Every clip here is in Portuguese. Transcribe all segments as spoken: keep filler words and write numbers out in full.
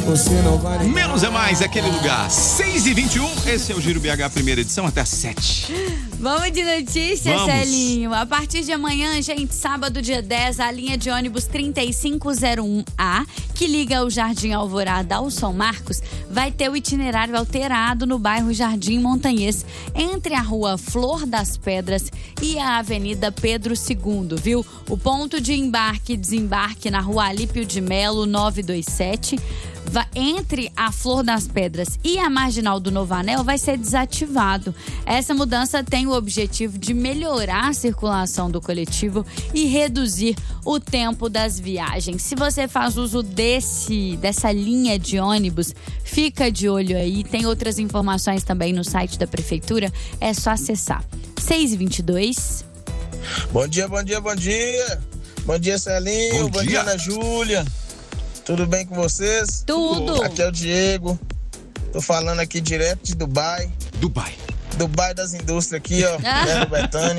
Você não vai nem... Menos é mais, aquele lugar. seis e vinte e um, esse é o Giro B H, primeira edição, até às sete. Vamos de notícias, Vamos. Celinho. A partir de amanhã, gente, sábado, dia dez, a linha de ônibus trinta e cinco zero um A, que liga o Jardim Alvorada ao São Marcos, vai ter o itinerário alterado no bairro Jardim Montanhês, entre a rua Flor das Pedras e a Avenida Pedro segundo, viu? O ponto de embarque e desembarque na rua Alípio de Melo, novecentos e vinte e sete, entre a Flor das Pedras e a Marginal do Novo Anel, vai ser desativado. Essa mudança tem o objetivo de melhorar a circulação do coletivo e reduzir o tempo das viagens. Se você faz uso desse, dessa linha de ônibus, fica de olho aí. Tem outras informações também no site da Prefeitura, é só acessar. seis e vinte e dois. Bom dia, bom dia, bom dia. Bom dia, Celinho. Bom Bom dia. dia, Ana Júlia. Tudo bem com vocês? Tudo. Aqui é o Diego. Tô falando aqui direto de Dubai. Dubai. Dubai das indústrias aqui, ó. Perto do Betânia.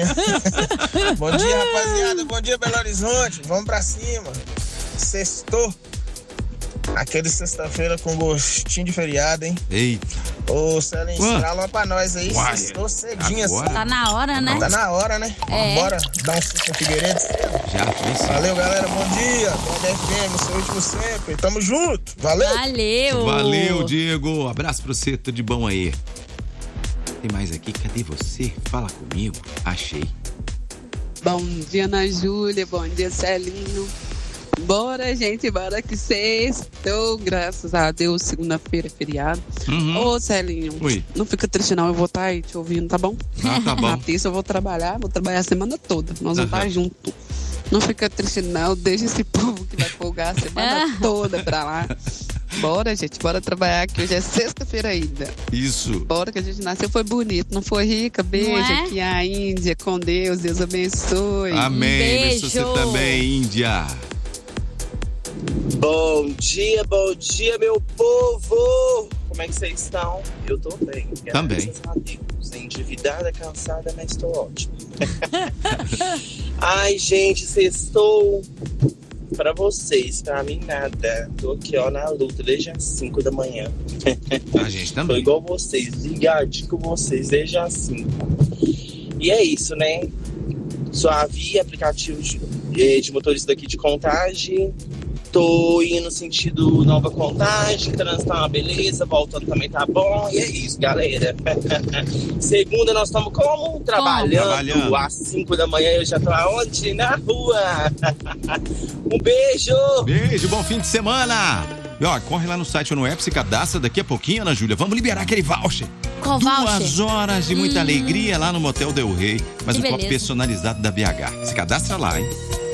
Bom dia, rapaziada. Bom dia, Belo Horizonte. Vamos pra cima. Sextou. Aquele sexta-feira com gostinho de feriado, hein? Eita. Ô, Celinho, Ué. estrala uma pra nós aí. Uai. Sextou cedinho Agora? assim. Tá na hora, né? Tá na hora, né? É. Bora dar um susto no Figueiredo. Já fez. Valeu, galera. Bom dia. B F M, seu último sempre. Tamo junto. Valeu. Valeu! Valeu, Diego. Abraço pra você, tudo de bom aí. Tem mais aqui, cadê você? Fala comigo. Achei. Bom dia, Ana Júlia. Bom dia, Celinho. Bora, gente, bora que sextou. Graças a Deus, segunda-feira é feriado. Uhum. Ô, Celinho, Oi. não fica triste não, eu vou estar aí te ouvindo, tá bom? Ah, tá bom. Na terça eu vou trabalhar, vou trabalhar a semana toda. Nós vamos estar Aham. juntos. Não fica triste não, deixa esse povo que vai folgar a semana toda pra lá. Bora, gente, bora trabalhar que hoje é sexta-feira ainda. Isso. Bora que a gente nasceu, foi bonito, não foi rica? Beijo Não é? aqui a Índia, com Deus, Deus abençoe. Amém. Beijo. Beijo. Você também, Índia. Bom dia, bom dia, meu povo! Como é que vocês estão? Eu tô bem. Também. Graças a Deus. Endividada, cansada, mas tô ótimo. Ai, gente, sextou. Pra vocês, pra mim nada. Tô aqui, ó, na luta desde as cinco da manhã. A gente Tô também. igual vocês, ligadinho com vocês desde as cinco. E é isso, né? Suavi, aplicativo de, eh, de motorista daqui de Contagem. Tô indo no sentido Nova Contagem, trânsito tá uma beleza, voltando também tá bom. E é isso, galera. Segunda nós estamos como? Trabalhando. Trabalhando. Às cinco da manhã eu já tô aonde? Na rua. Um beijo. Beijo, bom fim de semana. E ó, corre lá no site ou no app, se cadastra daqui a pouquinho, Ana Júlia. Vamos liberar aquele voucher. Qual Duas voucher? horas de muita Hum. alegria lá no Motel Del Rey. Mas Que um copo beleza. personalizado da B H. Se cadastra lá, hein?